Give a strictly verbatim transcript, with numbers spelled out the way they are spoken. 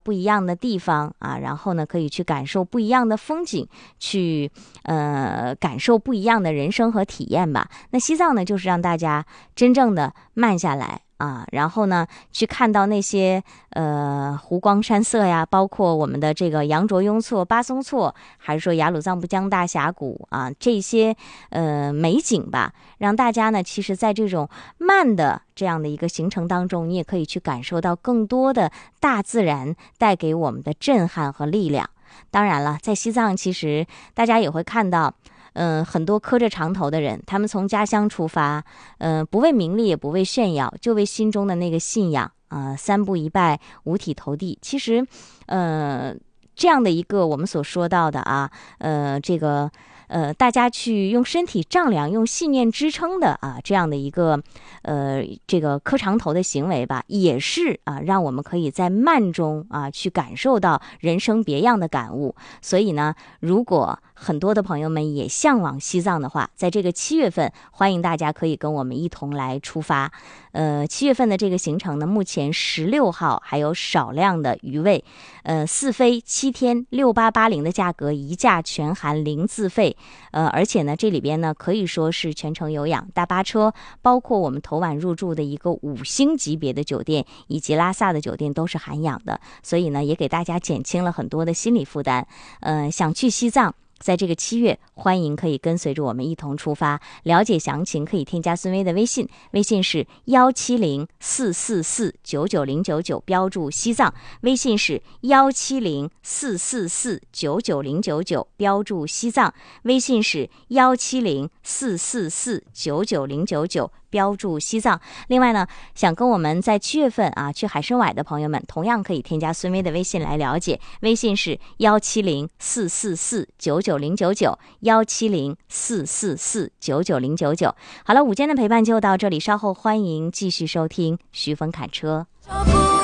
不一样的地方啊，然后呢可以去感受不一样的风景，去呃感受不一样的人生和体验吧。那西藏呢，就是让大家真正的慢下来啊，然后呢去看到那些呃湖光山色呀，包括我们的这个羊卓雍措、巴松措，还是说雅鲁藏布江大峡谷啊，这些呃美景吧，让大家呢其实在这种慢的这样的一个行程当中，你也可以去感受到更多的大自然带给我们的震撼和力量。当然了，在西藏其实大家也会看到嗯、呃，很多磕着长头的人，他们从家乡出发，嗯、呃，不为名利，也不为炫耀，就为心中的那个信仰啊、呃，三步一拜，五体投地。其实，呃，这样的一个我们所说到的啊，呃，这个。呃，大家去用身体丈量、用信念支撑的啊，这样的一个呃，这个磕长头的行为吧，也是啊，让我们可以在慢中啊去感受到人生别样的感悟。所以呢，如果很多的朋友们也向往西藏的话，在这个七月份，欢迎大家可以跟我们一同来出发。呃，七月份的这个行程呢，目前十六号还有少量的余位，呃，四飞七天六八八零的价格，一价全含零自费。呃，而且呢，这里边呢可以说是全程有氧，大巴车，包括我们头晚入住的一个五星级别的酒店，以及拉萨的酒店都是含氧的，所以呢，也给大家减轻了很多的心理负担。呃，想去西藏，在这个七月，欢迎可以跟随着我们一同出发。了解详情可以添加孙薇的微信，微信是幺七零四四四九九零九九，标注西藏。微信是幺七零四四四九九零九九，标注西藏。微信是幺七零四四四九九零九九。标注西藏。另外呢，想跟我们在七月份啊去海参崴的朋友们，同样可以添加孙薇的微信来了解，微信是幺七零四四四九九零九九，幺七零四四四九九零九九。好了，午间的陪伴就到这里，稍后欢迎继续收听徐峰侃车。